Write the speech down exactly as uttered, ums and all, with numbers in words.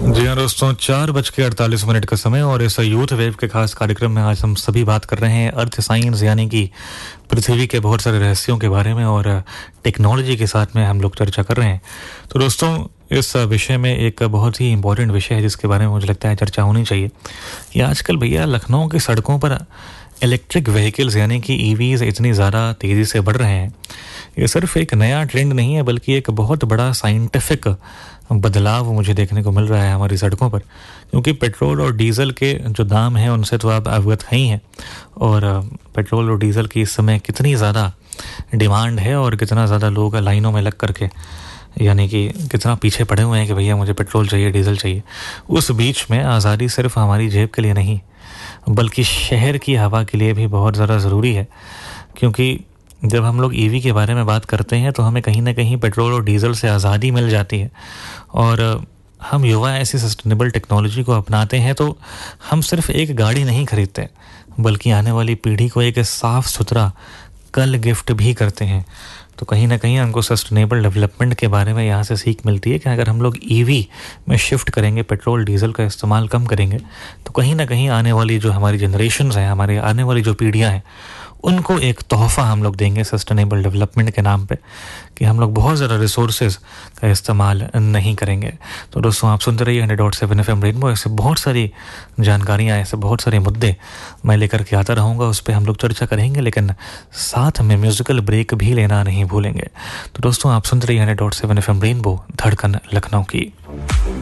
जी हाँ दोस्तों, चार बज के अड़तालीस मिनट का समय और इस यूथ वेव के खास कार्यक्रम में आज हम सभी बात कर रहे हैं अर्थ साइंस यानी कि पृथ्वी के बहुत सारे रहस्यों के बारे में और टेक्नोलॉजी के साथ में हम लोग चर्चा कर रहे हैं। तो दोस्तों, इस विषय में एक बहुत ही इम्पोर्टेंट विषय है जिसके बारे में मुझे लगता है चर्चा होनी चाहिए कि आजकल भैया लखनऊ की सड़कों पर इलेक्ट्रिक व्हीकल्स यानी कि ईवीज़ इतनी ज़्यादा तेज़ी से बढ़ रहे हैं। ये सिर्फ एक नया ट्रेंड नहीं है बल्कि एक बहुत बड़ा साइंटिफिक बदलाव मुझे देखने को मिल रहा है हमारी सड़कों पर, क्योंकि पेट्रोल और डीज़ल के जो दाम हैं उनसे तो आप अवगत हैं ही हैं। और पेट्रोल और डीज़ल की इस समय कितनी ज़्यादा डिमांड है और कितना ज़्यादा लोग लाइनों में लग करके यानी कि कितना पीछे पड़े हुए हैं कि भैया मुझे पेट्रोल चाहिए, डीज़ल चाहिए। उस बीच में आज़ादी सिर्फ हमारी जेब के लिए नहीं बल्कि शहर की हवा के लिए भी बहुत ज़्यादा ज़रूरी है, क्योंकि जब हम लोग ईवी के बारे में बात करते हैं तो हमें कहीं ना कहीं पेट्रोल और डीज़ल से आज़ादी मिल जाती है। और हम युवा ऐसी सस्टेनेबल टेक्नोलॉजी को अपनाते हैं तो हम सिर्फ एक गाड़ी नहीं खरीदते बल्कि आने वाली पीढ़ी को एक साफ़ सुथरा कल गिफ्ट भी करते हैं। तो कहीं ना कहीं हमको सस्टेनेबल डेवलपमेंट के बारे में यहाँ से सीख मिलती है कि अगर हम लोग ईवी में शिफ्ट करेंगे, पेट्रोल डीज़ल का इस्तेमाल कम करेंगे, तो कहीं ना कहीं आने वाली जो हमारी जनरेशन्स हैं, हमारे आने वाली जो पीढ़ियाँ हैं, उनको एक तोहफ़ा हम लोग देंगे सस्टेनेबल डेवलपमेंट के नाम पे कि हम लोग बहुत ज़्यादा रिसोर्सेज का इस्तेमाल नहीं करेंगे। तो दोस्तों, आप सुनते रहिए hundred dot seven F M rainbow. ऐसे बहुत सारी जानकारियाँ, ऐसे बहुत सारे मुद्दे मैं लेकर के आता रहूँगा, उस पर हम लोग चर्चा करेंगे, लेकिन साथ में म्यूज़िकल ब्रेक भी लेना नहीं भूलेंगे। तो दोस्तों, आप सुनते रहिए hundred dot seven F M rainbow, धड़कन लखनऊ की।